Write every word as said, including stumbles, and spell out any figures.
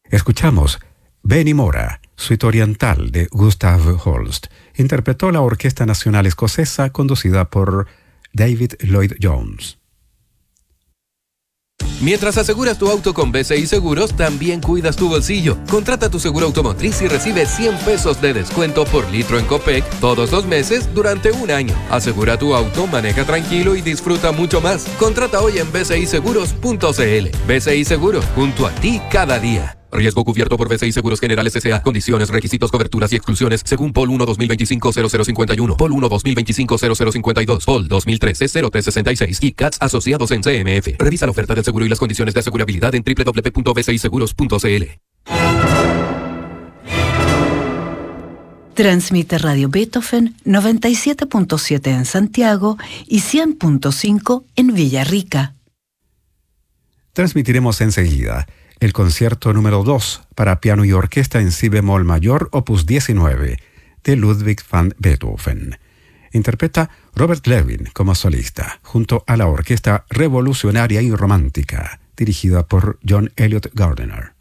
Escuchamos Benny Mora, suite oriental de Gustav Holst. Interpretó la Orquesta Nacional Escocesa conducida por David Lloyd Jones. Mientras aseguras tu auto con B C I Seguros, también cuidas tu bolsillo. Contrata tu seguro automotriz y recibe cien pesos de descuento por litro en Copec todos los meses durante un año. Asegura tu auto, maneja tranquilo y disfruta mucho más. Contrata hoy en b c i seguros punto c l. B C I Seguros, junto a ti cada día. Riesgo cubierto por B C I Seguros Generales S A Condiciones, requisitos, coberturas y exclusiones según P O L uno dos mil veinticinco cero cero cincuenta y uno, P O L uno dos mil veinticinco cero cero cincuenta y dos, P O L dos mil trece cero tres sesenta y seis y C A T S asociados en C M F. Revisa la oferta del seguro y las condiciones de asegurabilidad en w w w punto b c i seguros punto c l. Transmite Radio Beethoven noventa y siete punto siete en Santiago y cien punto cinco en Villarrica. Transmitiremos enseguida el concierto número dos para piano y orquesta en si bemol mayor, opus diecinueve, de Ludwig van Beethoven. Interpreta Robert Levin como solista, junto a la Orquesta Revolucionaria y Romántica, dirigida por John Elliott Gardiner.